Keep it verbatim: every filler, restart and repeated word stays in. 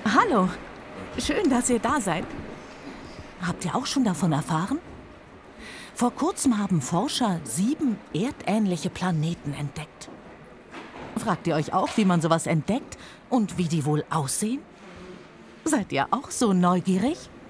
Hallo, schön, dass ihr da seid. Habt ihr auch schon davon erfahren? Vor kurzem haben Forscher sieben erdähnliche Planeten entdeckt. Fragt ihr euch auch, wie man sowas entdeckt und wie die wohl aussehen? Seid ihr auch so neugierig?